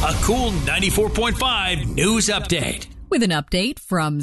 A Cool 94.5 news update. With an update from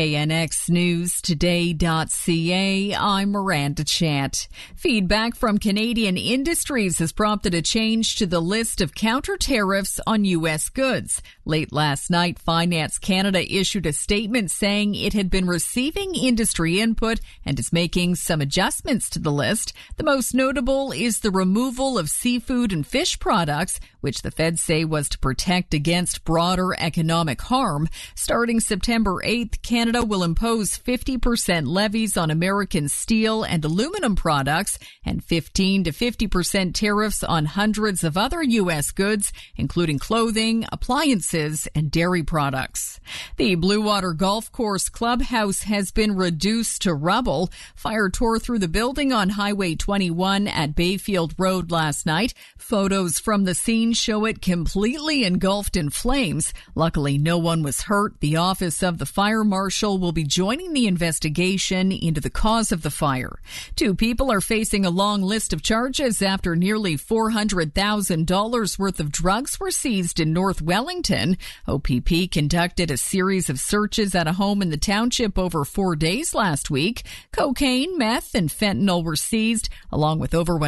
CKNXNewsToday.ca, I'm Miranda Chant. Feedback from Canadian industries has prompted a change to the list of counter tariffs on U.S. goods. Late last night, Finance Canada issued a statement saying it had been receiving industry input and is making some adjustments to the list. The most notable is the removal of seafood and fish products, which the feds say was to protect against broader economic harm. Starting September 8th, Canada will impose 50% levies on American steel and aluminum products and 15 to 50% tariffs on hundreds of other U.S. goods, including clothing, appliances, and dairy products. The Blue Water Golf Course clubhouse has been reduced to rubble. Fire tore through the building on Highway 21 at Bayfield Road last night. Photos from the scene show it completely engulfed in flames. Luckily, no one was hurt. The Office of the Fire Marshal will be joining the investigation into the cause of the fire. 2 people are facing a long list of charges after nearly $400,000 worth of drugs were seized in North Wellington. OPP conducted a series of searches at a home in the township over 4 days last week. Cocaine, meth, and fentanyl were seized, along with over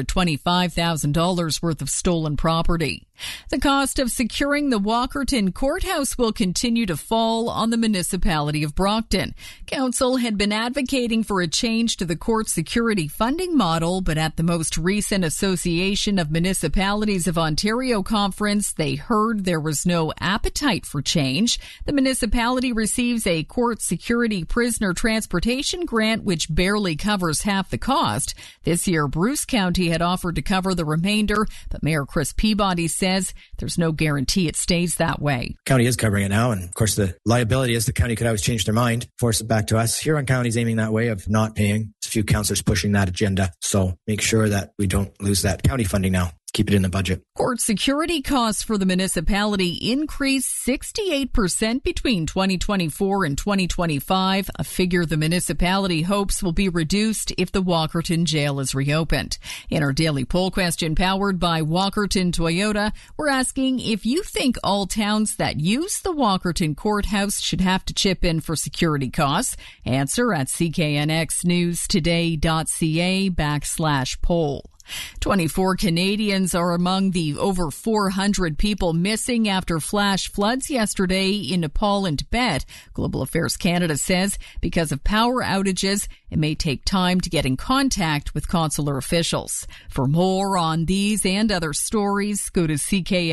$125,000 worth of stolen property. The cost of securing the Walkerton courthouse will continue to fall on the municipality of Brockton. Council had been advocating for a change to the court security funding model, but at the most recent Association of Municipalities of Ontario conference, they heard there was no appetite for change. The municipality receives a court security prisoner transportation grant, which barely covers half the cost. This year, Bruce County had offered to cover the remainder, but Mayor Chris Peabody says there's no guarantee it stays that way. County is covering it now, and of course the liability is the county could always change their mind, force it back to us. Huron County's aiming that way of not paying. There's a few councillors pushing that agenda, so make sure that we don't lose that county funding now. Keep it in the budget. Court security costs for the municipality increased 68% between 2024 and 2025, a figure the municipality hopes will be reduced if the Walkerton jail is reopened. In our daily poll question powered by Walkerton Toyota, we're asking if you think all towns that use the Walkerton courthouse should have to chip in for security costs. Answer at CKNXNewsToday.ca/poll. 24 Canadians are among the over 400 people missing after flash floods yesterday in Nepal and Tibet. Global Affairs Canada says because of power outages, it may take time to get in contact with consular officials. For more on these and other stories, go to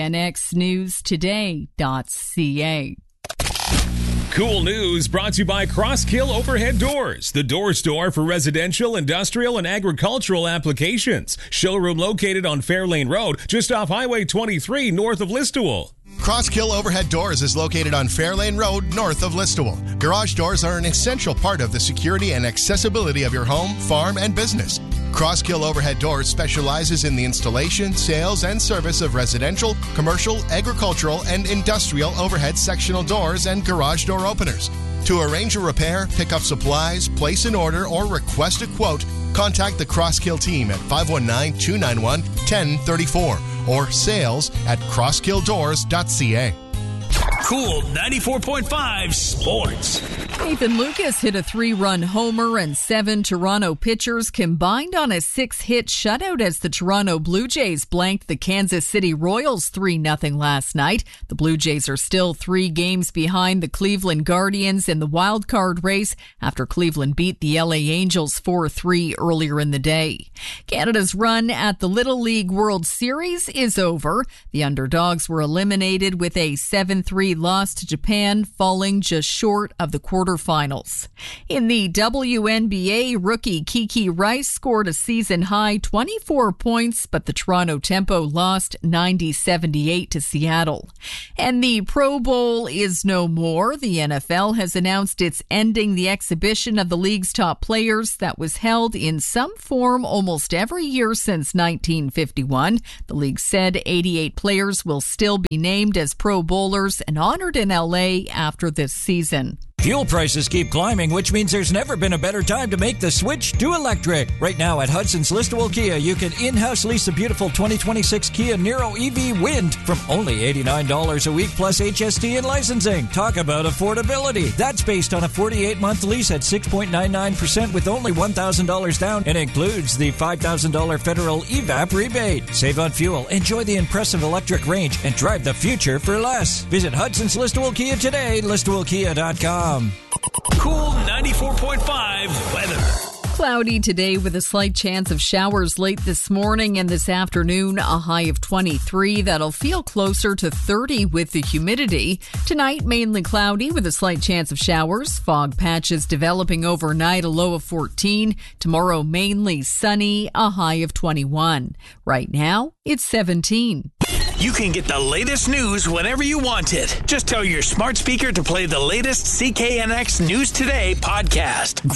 CKNXNewsToday.ca. Cool News brought to you by Crosskill Overhead Doors, the door store for residential, industrial, and agricultural applications. Showroom located on Fairlane Road, just off Highway 23, north of Listowel. Crosskill Overhead Doors is located on Fairlane Road, north of Listowel. Garage doors are an essential part of the security and accessibility of your home, farm, and business. Crosskill Overhead Doors specializes in the installation, sales, and service of residential, commercial, agricultural, and industrial overhead sectional doors and garage door openers. To arrange a repair, pick up supplies, place an order, or request a quote, contact the Crosskill team at 519-291-1034 or sales@crosskilldoors.ca. Cool 94.5 Sports. Nathan Lucas hit a 3-run homer and 7 Toronto pitchers combined on a 6-hit shutout as the Toronto Blue Jays blanked the Kansas City Royals 3-0 last night. The Blue Jays are still 3 games behind the Cleveland Guardians in the wild card race after Cleveland beat the LA Angels 4-3 earlier in the day. Canada's run at the Little League World Series is over. The underdogs were eliminated with a 7-3 loss to Japan, falling just short of the quarterfinals. In the WNBA, rookie Kiki Rice scored a season-high 24 points, but the Toronto Tempo lost 90-78 to Seattle. And the Pro Bowl is no more. The NFL has announced it's ending the exhibition of the league's top players that was held in some form almost every year since 1951. The league said 88 players will still be named as Pro Bowlers and honored in LA after this season. Fuel prices keep climbing, which means there's never been a better time to make the switch to electric. Right now at Hudson's Listowel Kia, you can in-house lease a beautiful 2026 Kia Niro EV Wind from only $89 a week plus HST and licensing. Talk about affordability. That's based on a 48-month lease at 6.99% with only $1,000 down and includes the $5,000 federal EVAP rebate. Save on fuel, enjoy the impressive electric range, and drive the future for less. Visit Hudson's Listowel Kia today, listowelkia.com. Cool 94.5 weather. Cloudy today with a slight chance of showers late this morning and this afternoon, a high of 23. That'll feel closer to 30 with the humidity. Tonight, mainly cloudy with a slight chance of showers. Fog patches developing overnight, a low of 14. Tomorrow, mainly sunny, a high of 21. Right now, it's 17. You can get the latest news whenever you want it. Just tell your smart speaker to play the latest CKNX News Today podcast.